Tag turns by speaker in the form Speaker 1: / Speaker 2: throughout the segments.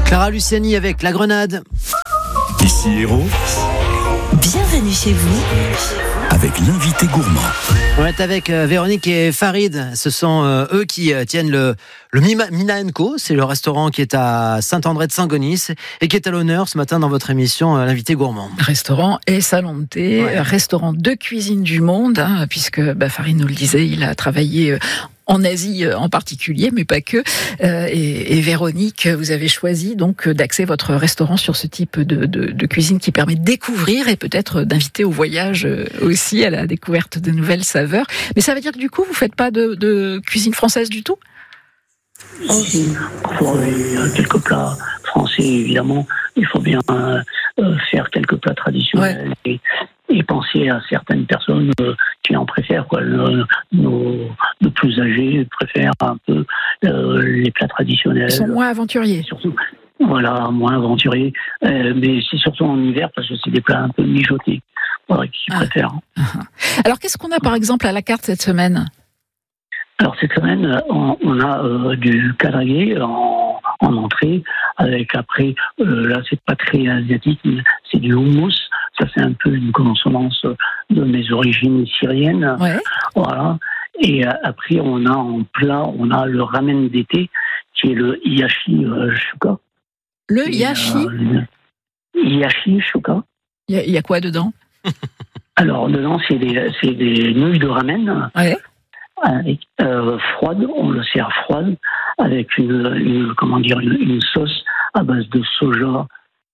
Speaker 1: Clara Luciani avec La Grenade.
Speaker 2: Ici Héros.
Speaker 3: Bienvenue chez vous.
Speaker 2: Avec l'invité gourmand.
Speaker 1: On est avec Véronique et Farid. Ce sont eux qui tiennent le Mina & Co. C'est le restaurant qui est à Saint-André-de-Saint-Gonis et qui est à l'honneur ce matin dans votre émission l'invité gourmand.
Speaker 4: Restaurant et salon de thé, restaurant de cuisine du monde, puisque Farid nous le disait, il a travaillé en Asie en particulier, mais pas que. Et Véronique, vous avez choisi donc d'axer votre restaurant sur ce type de cuisine qui permet de découvrir et peut-être d'inviter au voyage aussi à la découverte de nouvelles saveurs. Mais ça veut dire que du coup, vous faites pas de cuisine française du tout ?
Speaker 5: Il y a quelques plats français, évidemment. Il faut bien faire quelques plats traditionnels et penser à certaines personnes qui en préfèrent. Nos plus âgés préfèrent un peu les plats traditionnels.
Speaker 4: Ils sont moins aventuriers.
Speaker 5: Surtout, moins aventuriers. Mais c'est surtout en hiver parce que c'est des plats un peu mijotés qu'ils préfèrent.
Speaker 4: Alors, qu'est-ce qu'on a par exemple à la carte cette semaine ?
Speaker 5: Alors cette semaine, on a du quadrillé en entrée, avec après, là c'est pas très asiatique, mais c'est du houmous. Ça c'est un peu une consonance de mes origines syriennes. Ouais. Voilà. Et après on a en plat, on a le ramen d'été, qui est le hiyashi shuka.
Speaker 4: Le hiyashi
Speaker 5: hiyashi shuka.
Speaker 4: Il y a quoi dedans ?
Speaker 5: Alors dedans c'est des nouilles de ramen. Ouais. Avec froide, on le sert froide avec une sauce à base de soja,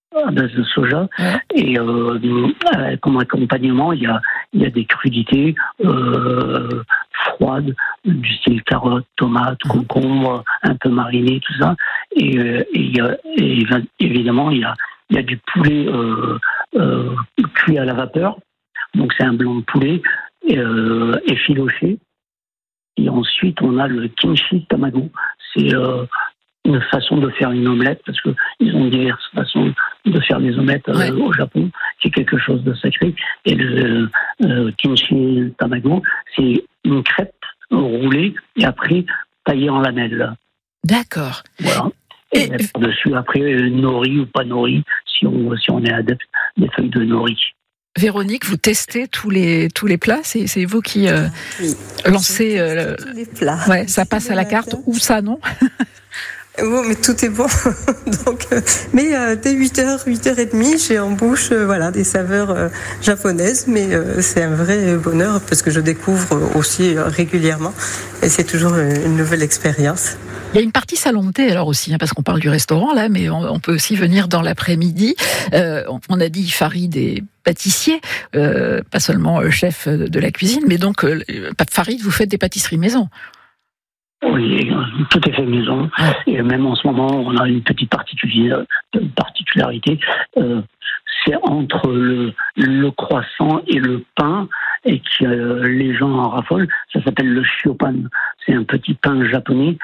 Speaker 5: et comme accompagnement il y a des crudités froides du style carotte, tomate, concombre, un peu mariné, tout ça, et évidemment il y a du poulet cuit à la vapeur, donc c'est un blanc de poulet effiloché. Et ensuite, on a le kimchi tamago. C'est une façon de faire une omelette, parce qu'ils ont diverses façons de faire des omelettes au Japon, qui est quelque chose de sacré. Et le kimchi tamago, c'est une crêpe roulée et après taillée en lamelles.
Speaker 4: D'accord.
Speaker 5: Voilà. Et par-dessus, après, nori ou pas nori, si on est adepte des feuilles de nori.
Speaker 4: Véronique, vous testez tous les plats, c'est vous qui lancez
Speaker 3: tous les plats.
Speaker 4: Ouais, ça passe à la carte ou ça non ?
Speaker 3: Bon, mais tout est bon. Donc, mais dès 8h, 8h30, j'ai en bouche des saveurs japonaises, mais c'est un vrai bonheur parce que je découvre aussi régulièrement et c'est toujours une nouvelle expérience.
Speaker 4: Il y a une partie salon de thé alors aussi, parce qu'on parle du restaurant là, mais on peut aussi venir dans l'après-midi. On a dit Farid est pâtissier, pas seulement chef de la cuisine, mais donc Farid, vous faites des pâtisseries maison.
Speaker 5: Oui, tout est fait maison. Et même en ce moment, on a une petite particularité. C'est entre le croissant et le pain, et que les gens en raffolent. Ça s'appelle le shiopan. C'est un petit pain japonais.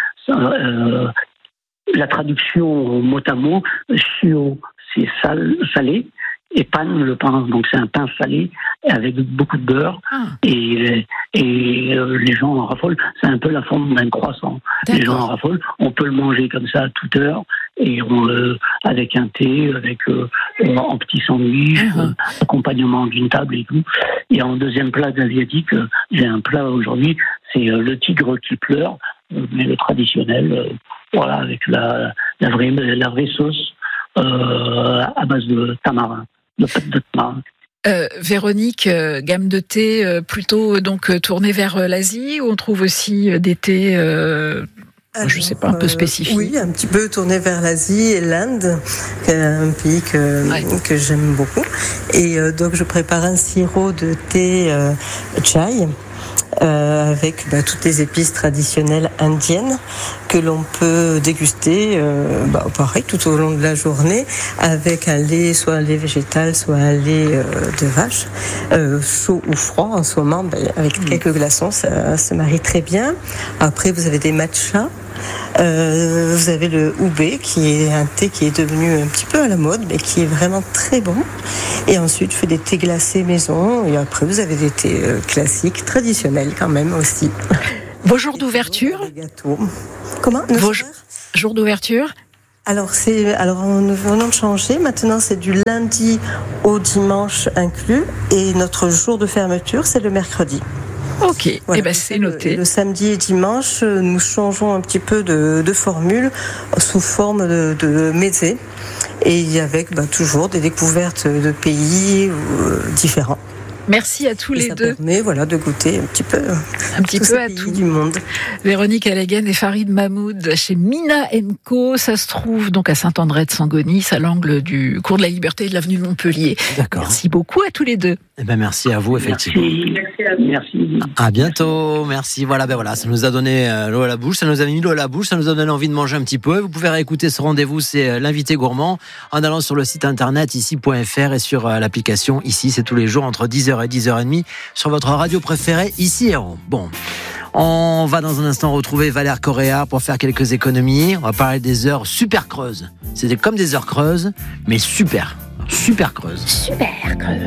Speaker 5: La traduction mot à mot, shio, c'est salé, et pan, le pain. Donc c'est un pain salé avec beaucoup de beurre. Et les gens en raffolent. C'est un peu la forme d'un croissant. D'accord. Les gens en raffolent. On peut le manger comme ça à toute heure, et avec un thé, en petit sandwich, accompagnement d'une table et tout. Et en deuxième plat asiatique, j'ai un plat aujourd'hui, c'est le tigre qui pleure, mais le traditionnel, avec la vraie sauce à base de tamarin, de pâte de tamarin.
Speaker 4: Véronique, gamme de thé plutôt donc tournée vers l'Asie, où on trouve aussi des thés, je ne sais pas, un peu spécifiques.
Speaker 3: Oui, un petit peu tourné vers l'Asie et l'Inde, un pays que j'aime beaucoup. Et donc je prépare un sirop de thé chai. Avec toutes les épices traditionnelles indiennes que l'on peut déguster pareil tout au long de la journée avec un lait, soit un lait végétal, soit un lait de vache, chaud ou froid en ce moment, avec quelques glaçons, ça se marie très bien. Après vous avez des matchas. Vous avez le ube, qui est un thé qui est devenu un petit peu à la mode, mais qui est vraiment très bon. Et ensuite, je fais des thés glacés maison. Et après, vous avez des thés classiques, traditionnels quand même aussi.
Speaker 4: Vos jours d'ouverture ?
Speaker 3: Comment ?
Speaker 4: Vos jours d'ouverture ?
Speaker 3: Alors nous venons de changer. Maintenant, c'est du lundi au dimanche inclus. Et notre jour de fermeture, c'est le mercredi.
Speaker 4: Ok, voilà, c'est noté.
Speaker 3: Le samedi et dimanche, nous changeons un petit peu de formule sous forme de mezze. Et avec toujours des découvertes de pays différents.
Speaker 4: Merci à tous les deux.
Speaker 3: Ça permet de goûter un petit peu
Speaker 4: à tout
Speaker 3: du monde.
Speaker 4: Véronique Allegan et Farid Mahmoud chez Mina & Co. Ça se trouve donc à Saint-André-de-Sangonis, à l'angle du cours de la Liberté et de l'avenue de Montpellier.
Speaker 1: D'accord.
Speaker 4: Merci beaucoup à tous les deux.
Speaker 1: Merci à vous, effectivement.
Speaker 5: Merci.
Speaker 1: À bientôt. Merci. Voilà, ça nous a donné l'eau à la bouche, ça nous a mis l'eau à la bouche, ça nous a donné envie de manger un petit peu. Vous pouvez réécouter ce rendez-vous, c'est l'invité gourmand, en allant sur le site internet ici.fr et sur l'application ici. C'est tous les jours entre 10h et 10h30 sur votre radio préférée, ici Héros. Bon, on va dans un instant retrouver Valère Correa pour faire quelques économies. On va parler des heures super creuses. C'était comme des heures creuses, mais super creuses.
Speaker 4: Super creuses.